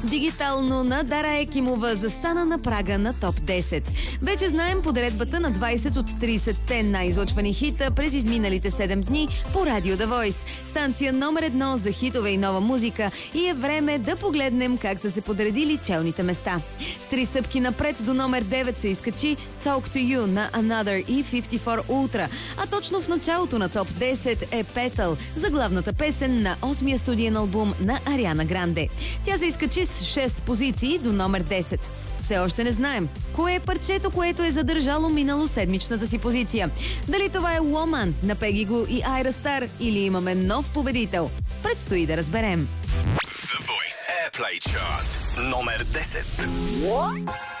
Дигитално на Дара Екимова застана на прага на топ 10. Вече знаем подредбата на 20 от 30-те най-излъчвани хита през изминалите 7 дни по Радио The Voice. Станция номер 1 за хитове и нова музика и е време да погледнем как са се подредили челните места. С 3 стъпки напред до номер 9 се изкачи Talk to You на Another и 54 Ultra, а точно в началото на топ 10 е Petal, заглавната песен на 8-я студиен албум на Ариана Гранде. Тя се изкачи с 6 позиции до номер 10. Все още не знаем кое е парчето, което е задържало минало седмичната си позиция. Дали това е Woman на Пеги Гу и Айра Стар или имаме нов победител? Предстои да разберем. The Voice Airplay Chart номер 10.